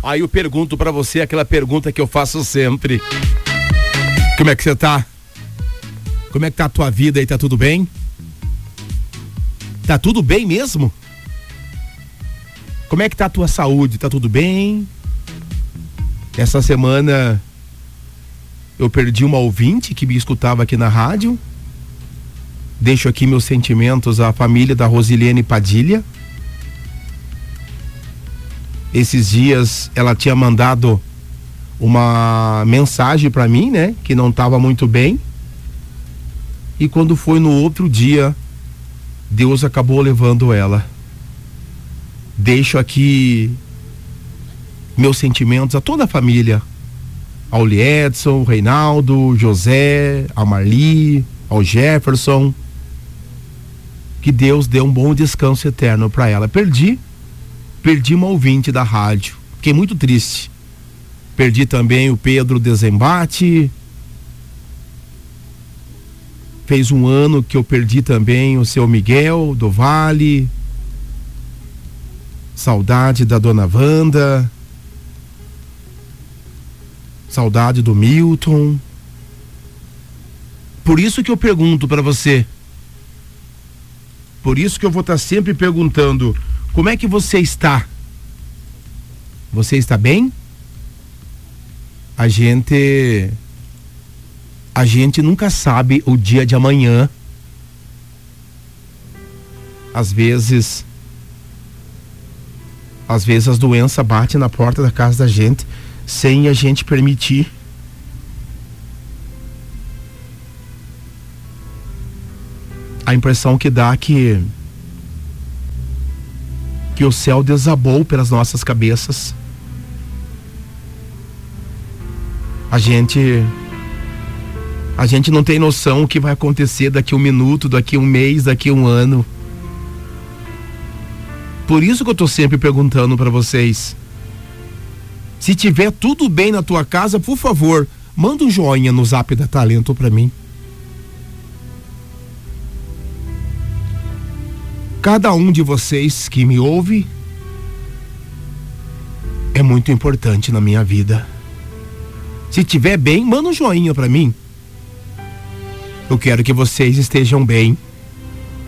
Aí eu pergunto pra você aquela pergunta que eu faço sempre. Como é que você tá? Como é que tá a tua vida aí? Tá tudo bem? Tá tudo bem mesmo? Como é que tá a tua saúde? Tá tudo bem? Essa semana eu perdi uma ouvinte que me escutava aqui na rádio. Deixo aqui meus sentimentos à família da Rosilene Padilha. Esses dias ela tinha mandado uma mensagem para mim, né? Que não estava muito bem. E quando foi no outro dia, Deus acabou levando ela. Deixo aqui meus sentimentos a toda a família. Ao Liedson, ao Reinaldo, José, a Marli, ao Jefferson. Que Deus dê um bom descanso eterno para ela. Perdi uma ouvinte da rádio. Fiquei muito triste. Perdi também o Pedro Desembate. Fez um ano que eu perdi também o seu Miguel do Vale. Saudade da dona Wanda. Saudade do Milton. Por isso que eu pergunto para você. Por isso que eu vou estar sempre perguntando: como é que você está? Você está bem? A gente nunca sabe o dia de amanhã. Às vezes as doenças batem na porta da casa da gente sem a gente permitir. A impressão que dá que o céu desabou pelas nossas cabeças. A gente não tem noção o que vai acontecer daqui 1 minuto, daqui 1 mês, daqui 1 ano. Por isso que eu tô sempre perguntando para vocês. Se tiver tudo bem na tua casa, por favor, manda um joinha no Zap da Talento para mim. Cada um de vocês que me ouve é muito importante na minha vida. Se tiver bem, manda um joinha pra mim. Eu quero que vocês estejam bem.